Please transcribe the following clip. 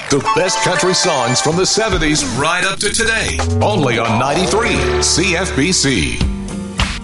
The best country songs from the 70s right up to today. Only on 93 CFBC.